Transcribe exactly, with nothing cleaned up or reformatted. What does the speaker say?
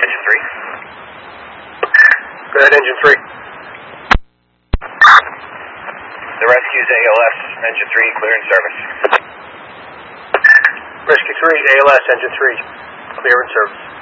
Engine three. Go ahead, Engine three. The rescue's A L S, Engine three, clear in service. Rescue three, A L S, Engine three, clear in service.